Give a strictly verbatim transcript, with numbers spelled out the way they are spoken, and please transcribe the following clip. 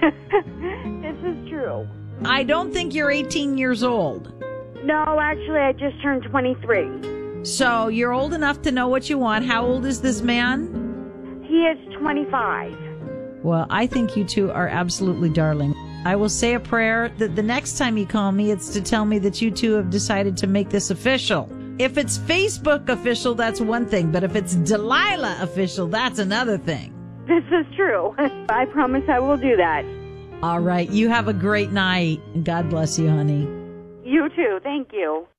This is true. I don't think you're eighteen years old. No, actually, I just turned twenty-three. So you're old enough to know what you want. How old is this man? He is twenty-five. Well, I think you two are absolutely darling. I will say a prayer that the next time you call me, it's to tell me that you two have decided to make this official. If it's Facebook official, that's one thing. But if it's Delilah official, that's another thing. This is true. I promise I will do that. All right. You have a great night. God bless you, honey. You too. Thank you.